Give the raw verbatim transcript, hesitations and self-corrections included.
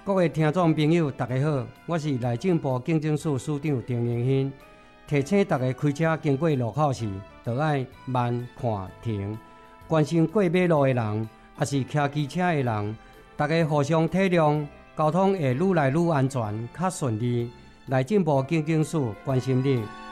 各位听众朋友，大家好，我是内政部警政署署长丁永兴，提醒大家开车经过路口时，就要慢看停。关心过马路的人，也是骑机车的人，大家互相体谅，交通会愈来愈安全、较顺利。内政部警政署关心你。